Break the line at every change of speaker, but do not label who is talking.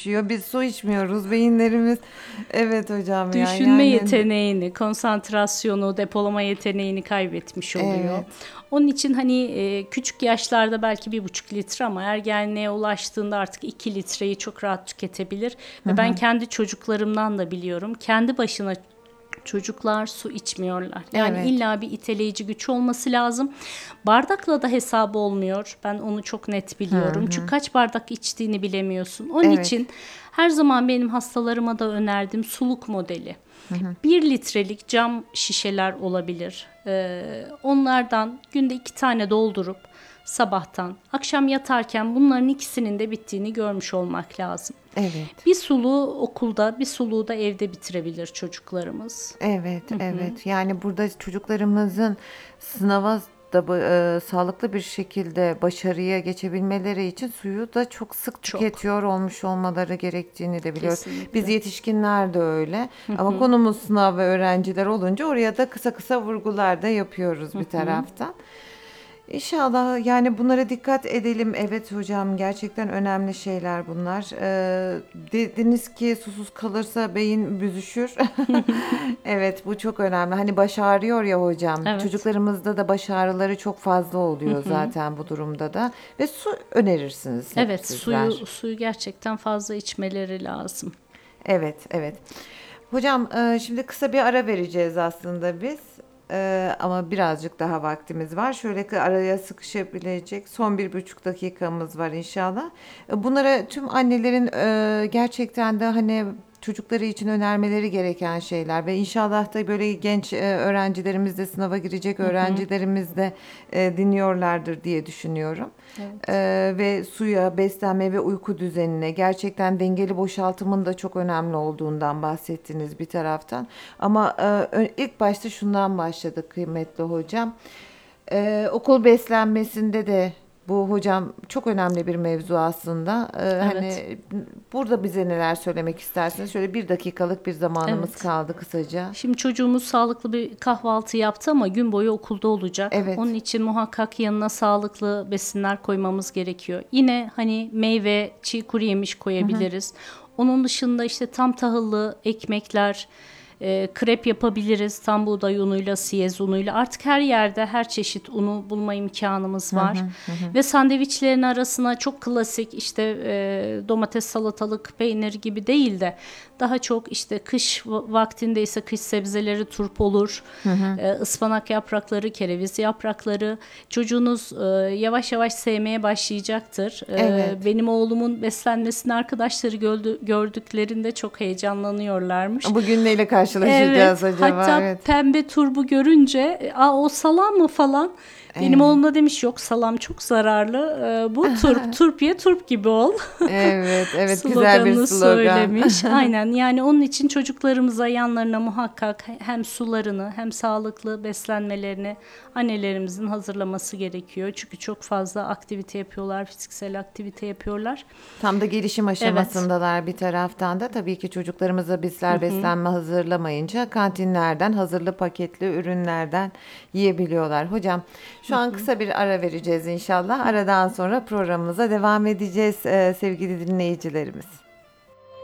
düşüyor. Biz su içmiyoruz. Beyinlerimiz evet hocam ya
Düşünme
yani
yeteneğini, konsantrasyonu, depolama yeteneğini kaybetmiş oluyor.
evet.
Onun için hani küçük yaşlarda belki 1,5 litre ama ergenliğe ulaştığında artık 2 litreyi çok rahat tüketebilir. Ve ben kendi çocuklarımdan da biliyorum. Kendi başına çocuklar su içmiyorlar. Yani
Evet.
illa bir iteleyici güç olması lazım. Bardakla da hesabı olmuyor. Ben onu çok net biliyorum. Çünkü kaç bardak içtiğini bilemiyorsun. Onun
Evet.
için her zaman benim hastalarıma da önerdiğim suluk modeli. 1 litrelik cam şişeler olabilir. Onlardan günde 2 tane doldurup sabahtan akşam yatarken bunların ikisinin de bittiğini görmüş olmak lazım.
Evet.
Bir suluğu okulda, bir suluğu da evde bitirebilir çocuklarımız.
Evet, evet. Yani burada çocuklarımızın sınava da sağlıklı bir şekilde başarıya geçebilmeleri için suyu da çok sık
Çok.
tüketiyor olmuş olmaları gerektiğini de biliyoruz. Biz
Kesinlikle.
yetişkinler de öyle. Ama konumuz sınav ve öğrenciler olunca oraya da kısa kısa vurgular da yapıyoruz bir taraftan. İnşallah yani bunlara dikkat edelim. Evet hocam gerçekten önemli şeyler bunlar. Dediniz ki susuz kalırsa beyin büzüşür. Evet bu çok önemli. Hani baş ağrıyor ya hocam.
Evet.
Çocuklarımızda da baş ağrıları çok fazla oluyor zaten bu durumda da. Ve su önerirsiniz hep
Evet,
sizler.
suyu gerçekten fazla içmeleri lazım.
Evet, evet. Hocam şimdi kısa bir ara vereceğiz aslında biz. Ama birazcık daha vaktimiz var. Şöyle ki araya sıkışabilecek son 1,5 dakikamız var inşallah. Bunlara tüm annelerin gerçekten de hani çocukları için önermeleri gereken şeyler ve inşallah da böyle genç öğrencilerimiz de sınava girecek öğrencilerimiz de dinliyorlardır diye düşünüyorum.
Evet.
Ve suya, beslenme ve uyku düzenine gerçekten dengeli boşaltımın da çok önemli olduğundan bahsettiniz bir taraftan. Ama ilk başta şundan başladık kıymetli hocam. Okul beslenmesinde de bu hocam çok önemli bir mevzu aslında.
Evet.
Hani burada bize neler söylemek istersiniz? Şöyle 1 dakikalık bir zamanımız
Evet.
kaldı kısaca.
Şimdi çocuğumuz sağlıklı bir kahvaltı yaptı ama gün boyu okulda olacak. Onun
Evet.
için muhakkak yanına sağlıklı besinler koymamız gerekiyor. Yine hani meyve, çiğ kuru yemiş koyabiliriz. Onun dışında işte tam tahıllı ekmekler, krep yapabiliriz. Tam buğday unuyla, siyez unuyla. Artık her yerde her çeşit unu bulma imkanımız var. Ve sandviçlerin arasına çok klasik işte domates, salatalık, peynir gibi değil de daha çok işte kış vaktinde ise kış sebzeleri turp olur. Ispanak yaprakları, kereviz yaprakları. Çocuğunuz yavaş yavaş sevmeye başlayacaktır.
Evet.
Benim oğlumun beslenmesini arkadaşları gördüklerinde çok heyecanlanıyorlarmış.
Bugün neyle
Evet,
karşılaşacağız acaba?
hatta
Evet.
pembe turbu görünce, o salam mı falan. Benim
Evet.
oğlum da demiş yok salam çok zararlı. Bu turp ye turp gibi ol.
Evet, evet güzel bir
Sloganını
slogan.
söylemiş. Aynen yani onun için çocuklarımıza yanlarına muhakkak hem sularını hem sağlıklı beslenmelerini annelerimizin hazırlaması gerekiyor. Çünkü çok fazla aktivite yapıyorlar, fiziksel aktivite yapıyorlar.
Tam da gelişim
Evet.
aşamasındalar bir taraftan da. Tabii ki çocuklarımıza bizler beslenme hazırlamayınca kantinlerden, hazırlı paketli ürünlerden yiyebiliyorlar. Hocam şu an kısa bir ara vereceğiz inşallah. Aradan sonra programımıza devam edeceğiz sevgili dinleyicilerimiz.